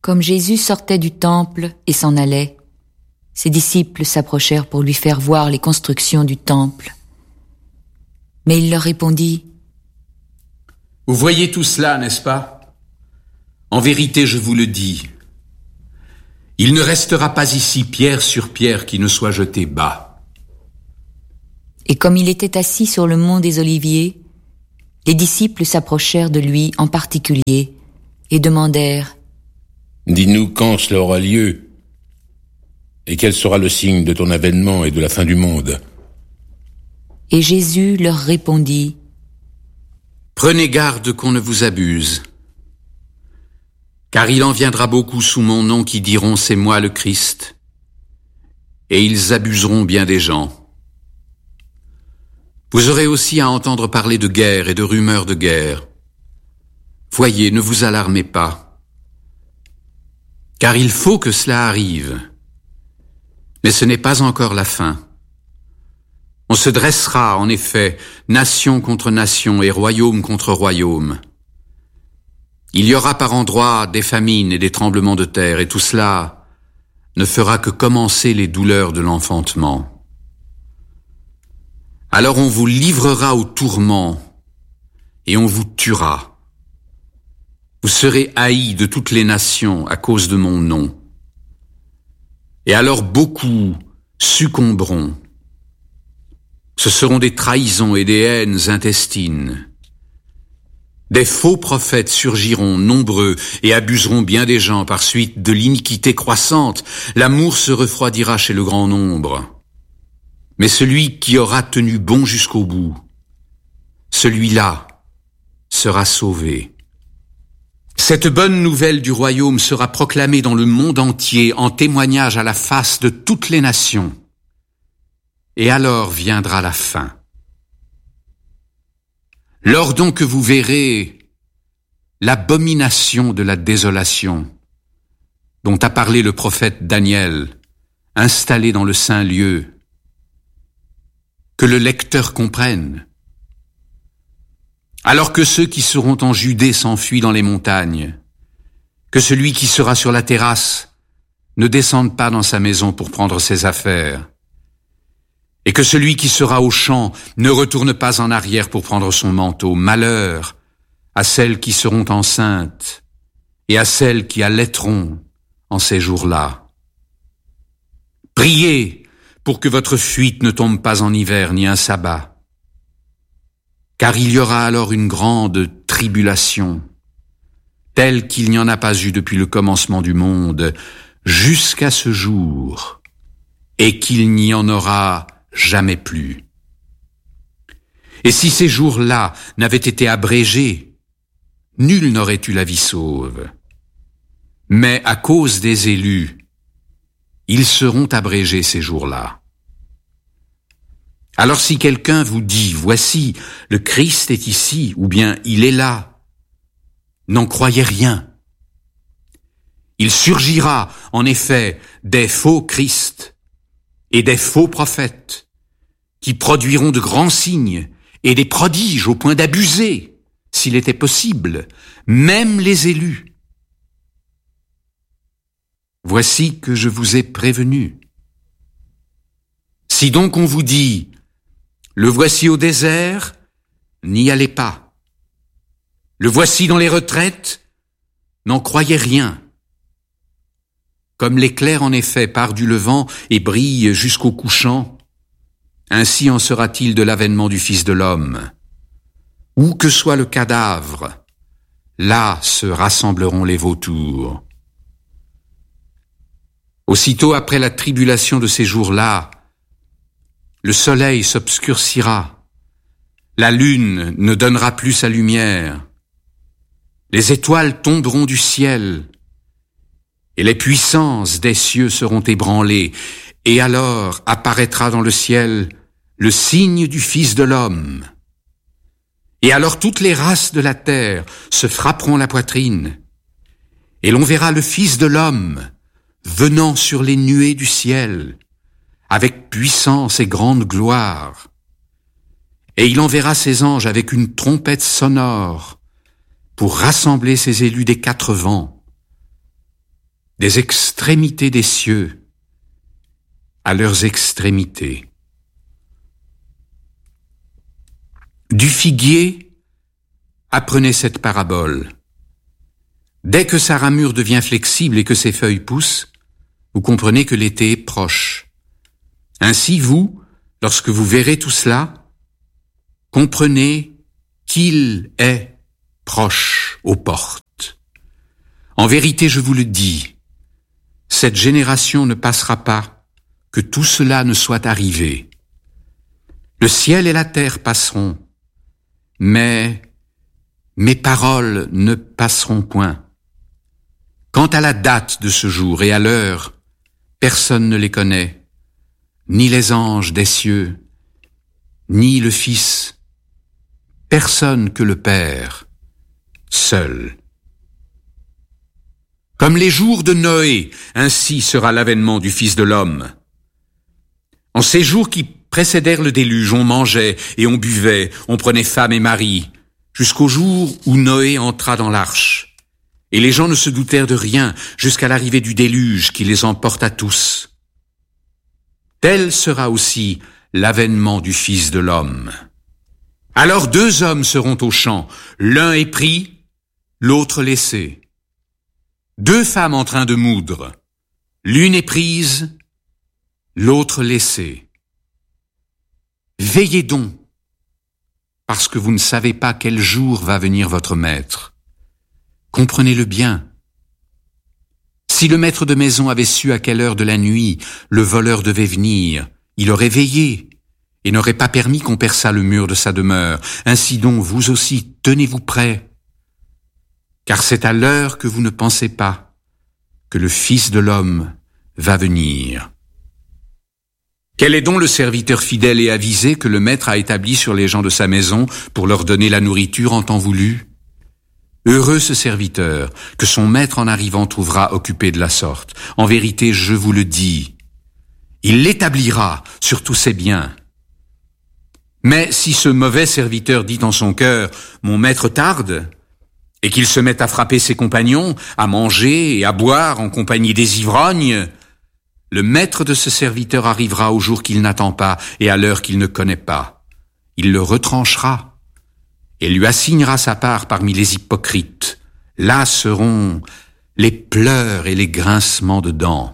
Comme Jésus sortait du temple et s'en allait, ses disciples s'approchèrent pour lui faire voir les constructions du temple. Mais il leur répondit : « Vous voyez tout cela, n'est-ce pas ? En vérité, je vous le dis, il ne restera pas ici pierre sur pierre qui ne soit jetée bas. » Et comme il était assis sur le mont des Oliviers, les disciples s'approchèrent de lui en particulier et demandèrent : « Dis-nous quand cela aura lieu, et quel sera le signe de ton avènement et de la fin du monde. » Et Jésus leur répondit : « Prenez garde qu'on ne vous abuse, car il en viendra beaucoup sous mon nom qui diront c'est moi le Christ, et ils abuseront bien des gens. Vous aurez aussi à entendre parler de guerre et de rumeurs de guerre. Voyez, ne vous alarmez pas. Car il faut que cela arrive. Mais ce n'est pas encore la fin. On se dressera, en effet, nation contre nation et royaume contre royaume. Il y aura par endroits des famines et des tremblements de terre, et tout cela ne fera que commencer les douleurs de l'enfantement. Alors on vous livrera au tourment, et on vous tuera. Vous serez haïs de toutes les nations à cause de mon nom. Et alors beaucoup succomberont. Ce seront des trahisons et des haines intestines. Des faux prophètes surgiront nombreux et abuseront bien des gens par suite de l'iniquité croissante. L'amour se refroidira chez le grand nombre. Mais celui qui aura tenu bon jusqu'au bout, celui-là sera sauvé. Cette bonne nouvelle du royaume sera proclamée dans le monde entier en témoignage à la face de toutes les nations. Et alors viendra la fin. Lors donc que vous verrez l'abomination de la désolation dont a parlé le prophète Daniel, installé dans le saint lieu, que le lecteur comprenne. Alors que ceux qui seront en Judée s'enfuient dans les montagnes, que celui qui sera sur la terrasse ne descende pas dans sa maison pour prendre ses affaires, et que celui qui sera au champ ne retourne pas en arrière pour prendre son manteau. Malheur à celles qui seront enceintes et à celles qui allaiteront en ces jours-là. Priez pour que votre fuite ne tombe pas en hiver ni un sabbat. Car il y aura alors une grande tribulation, telle qu'il n'y en a pas eu depuis le commencement du monde, jusqu'à ce jour, et qu'il n'y en aura jamais plus. Et si ces jours-là n'avaient été abrégés, nul n'aurait eu la vie sauve. Mais à cause des élus, ils seront abrégés ces jours-là. Alors si quelqu'un vous dit « Voici, le Christ est ici » ou bien « Il est là », n'en croyez rien. Il surgira, en effet, des faux Christ et des faux prophètes qui produiront de grands signes et des prodiges au point d'abuser, s'il était possible, même les élus. Voici que je vous ai prévenu. Si donc on vous dit « Le voici au désert », n'y allez pas. Le voici dans les retraites, n'en croyez rien. Comme l'éclair en effet part du levant et brille jusqu'au couchant, ainsi en sera-t-il de l'avènement du Fils de l'homme. Où que soit le cadavre, là se rassembleront les vautours. Aussitôt après la tribulation de ces jours-là, le soleil s'obscurcira, la lune ne donnera plus sa lumière, les étoiles tomberont du ciel, et les puissances des cieux seront ébranlées, et alors apparaîtra dans le ciel le signe du Fils de l'homme. Et alors toutes les races de la terre se frapperont la poitrine, et l'on verra le Fils de l'homme venant sur les nuées du ciel, avec puissance et grande gloire. Et il enverra ses anges avec une trompette sonore pour rassembler ses élus des 4 vents, des extrémités des cieux à leurs extrémités. Du figuier, apprenez cette parabole. Dès que sa ramure devient flexible et que ses feuilles poussent, vous comprenez que l'été est proche. Ainsi, vous, lorsque vous verrez tout cela, comprenez qu'il est proche aux portes. En vérité, je vous le dis, cette génération ne passera pas que tout cela ne soit arrivé. Le ciel et la terre passeront, mais mes paroles ne passeront point. Quant à la date de ce jour et à l'heure, personne ne les connaît, ni les anges des cieux, ni le Fils, personne que le Père, seul. Comme les jours de Noé, ainsi sera l'avènement du Fils de l'homme. En ces jours qui précédèrent le déluge, on mangeait et on buvait, on prenait femme et mari, jusqu'au jour où Noé entra dans l'arche. Et les gens ne se doutèrent de rien jusqu'à l'arrivée du déluge qui les emporte à tous. Tel sera aussi l'avènement du Fils de l'homme. Alors 2 hommes seront au champ, l'un est pris, l'autre laissé. 2 femmes en train de moudre, l'une est prise, l'autre laissée. Veillez donc, parce que vous ne savez pas quel jour va venir votre maître. Comprenez-le bien. Si le maître de maison avait su à quelle heure de la nuit le voleur devait venir, il aurait veillé et n'aurait pas permis qu'on perçât le mur de sa demeure. Ainsi donc, vous aussi, tenez-vous prêts, car c'est à l'heure que vous ne pensez pas que le Fils de l'homme va venir. Quel est donc le serviteur fidèle et avisé que le maître a établi sur les gens de sa maison pour leur donner la nourriture en temps voulu? Heureux ce serviteur, que son maître en arrivant trouvera occupé de la sorte. En vérité, je vous le dis, il l'établira sur tous ses biens. Mais si ce mauvais serviteur dit en son cœur, mon maître tarde, et qu'il se met à frapper ses compagnons, à manger et à boire en compagnie des ivrognes, le maître de ce serviteur arrivera au jour qu'il n'attend pas et à l'heure qu'il ne connaît pas. Il le retranchera et lui assignera sa part parmi les hypocrites. Là seront les pleurs et les grincements de dents.